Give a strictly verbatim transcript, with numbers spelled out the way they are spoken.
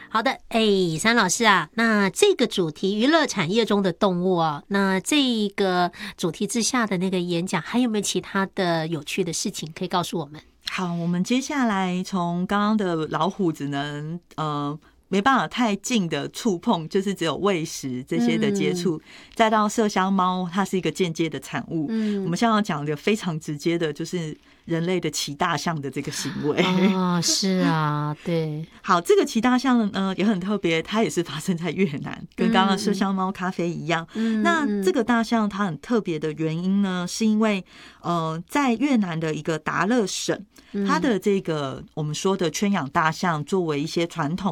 好的，哎，三老师啊，那这个主题娱乐产业中的动物啊，那这个主题之下的那个演讲，还有没有其他的有趣的事情可以告诉我们？ 好，我们接下来从刚刚的老虎只能呃没办法太近的触碰，就是只有喂食这些的接触，嗯、再到麝香猫，它是一个间接的产物。嗯，我们现在要讲的非常直接的，就是人类的骑大象的这个行为。 哦，是啊，对。 好，这个骑大象呢也很特别，它也是发生在越南，跟刚刚麝香猫咖啡一样。嗯，那这个大象它很特别的原因呢，是因为呃，在越南的一个达勒省，它的这个我们说的圈养大象，作为一些传统